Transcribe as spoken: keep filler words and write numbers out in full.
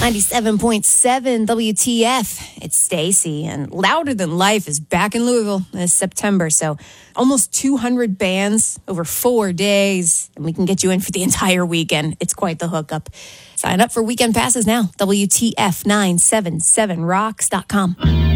ninety-seven point seven W T F. It's Stacy, and Louder Than Life is back in Louisville this September. So almost two hundred bands over four days, and we can get you in for the entire weekend. It's quite the hookup. Sign up for weekend passes now. W T F nine seven seven rocks dot com.